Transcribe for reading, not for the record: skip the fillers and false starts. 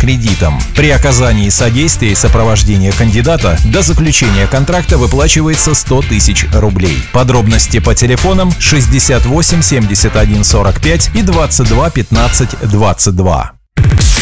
кредитом. При оказании содействия и сопровождения кандидата до заключения контракта выплачивается 100 тысяч рублей. Подробности по телефонам 68 71 45 и 22 15 22.